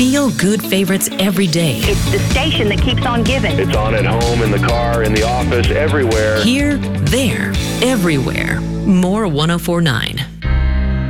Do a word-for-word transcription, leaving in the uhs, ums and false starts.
feel-good favorites every day. It's the station that keeps on giving. It's on at home, in the car, in the office, everywhere. Here, there, everywhere. More one oh four point nine.